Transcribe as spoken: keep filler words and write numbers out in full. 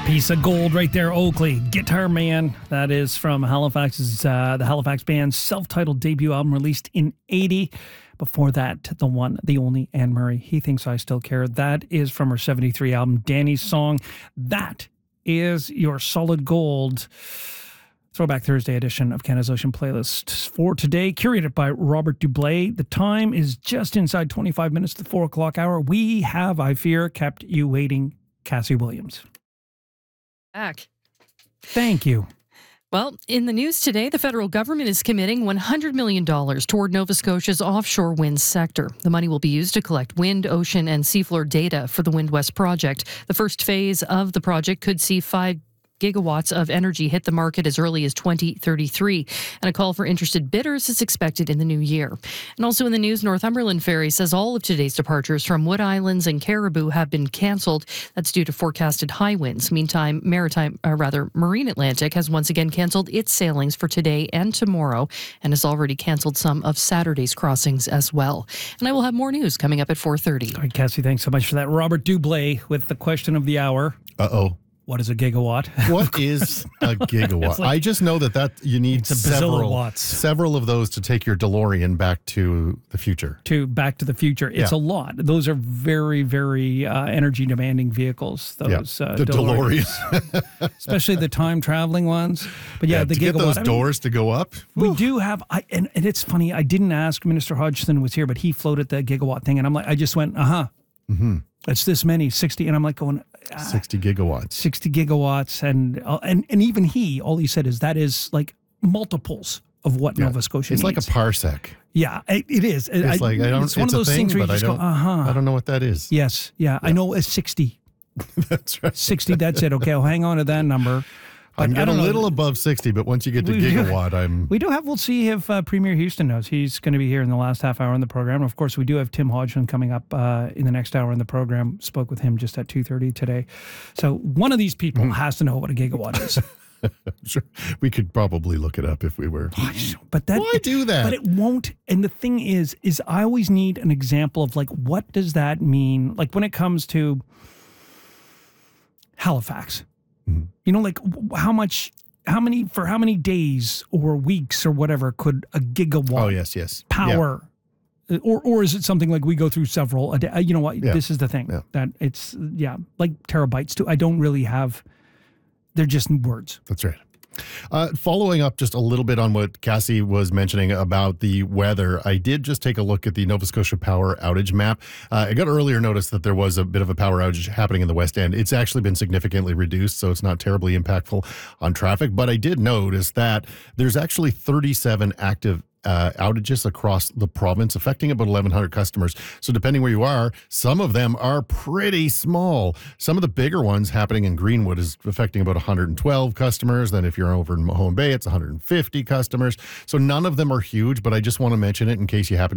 Piece of gold right there, Oakley. Guitar Man. That is from Halifax's, uh, the Halifax Band's self-titled debut album released in eighty. Before that, the one, the only Anne Murray, He Thinks I Still Care. That is from her seventy-three album, Danny's Song. That is your solid gold Throwback Thursday edition of Canada's Ocean Playlist for today, curated by Robert Dublé. The time is just inside twenty-five minutes to the four o'clock hour. We have, I fear, kept you waiting. Cassie Williams. Back. Thank you. Well, in the news today, the federal government is committing one hundred million dollars toward Nova Scotia's offshore wind sector. The money will be used to collect wind, ocean, and seafloor data for the Wind West project. The first phase of the project could see five gigawatts of energy hit the market as early as twenty thirty-three, and a call for interested bidders is expected in the new year. And also in the news, Northumberland Ferry says all of today's departures from Wood Islands and Caribou have been cancelled. That's due to forecasted high winds. Meantime, Maritime, uh, rather Marine Atlantic has once again cancelled its sailings for today and tomorrow, and has already cancelled some of Saturday's crossings as well. And I will have more news coming up at four thirty. All right, Cassie, thanks so much for that. Robert Dublé with the question of the hour. Uh-oh. What is a gigawatt? What is a gigawatt? like, I just know that, that you need it's a several, watts. several of those to take your DeLorean back to the future. To Back to the Future. It's Yeah. a lot. Those are very, very uh, energy demanding vehicles. Those yeah. uh, The DeLorean. Especially the time traveling ones. But yeah, yeah the to gigawatt. get those I mean, doors to go up. we whew. do have, I, and, and it's funny, I didn't ask, Minister Hodgson was here, but he floated the gigawatt thing. And I'm like, I just went, uh-huh. Mm-hmm. It's this many, sixty. And I'm like going, ah, sixty gigawatts. sixty gigawatts. And, uh, and, and even he, all he said is that is like multiples of what Yeah. Nova Scotia It's needs. like a parsec. Yeah, it, it is. It's I, like, I don't, it's one it's of those a thing, things where you but I just don't, go, uh-huh. I don't know what that is. Yes, yeah, I know it's sixty. That's right. sixty, that's it. Okay, I'll hang on to that number. But I'm I don't getting a know. little above sixty, but once you get to We do- gigawatt, I'm... We do have, we'll see if uh, Premier Houston knows. He's going to be here in the last half hour in the program. Of course, we do have Tim Hodgson coming up uh, in the next hour in the program. Spoke with him just at two thirty today. So one of these people has to know what a gigawatt is. Sure. We could probably look it up if we were. But that, Why do that? But it won't. And the thing is, is I always need an example of like, what does that mean? Like when it comes to Halifax, Mm-hmm. you know, like w- how much, how many, for how many days or weeks or whatever could a gigawatt Oh, yes, yes. power, or or is it something like we go through several a day? You know what? Yeah. This is the thing Yeah. that it's, yeah, like terabytes too. I don't really have, they're just words. That's right. Uh, following up just a little bit on what Cassie was mentioning about the weather, I did just take a look at the Nova Scotia power outage map. Uh, I got earlier notice that there was a bit of a power outage happening in the West End. It's actually been significantly reduced, so it's not terribly impactful on traffic. But I did notice that there's actually thirty-seven active Uh, outages across the province, affecting about eleven hundred customers. So depending where you are, some of them are pretty small. Some of the bigger ones happening in Greenwood is affecting about one hundred twelve customers. Then if you're over in Mahone Bay, it's one hundred fifty customers. So none of them are huge, but I just want to mention it in case you happen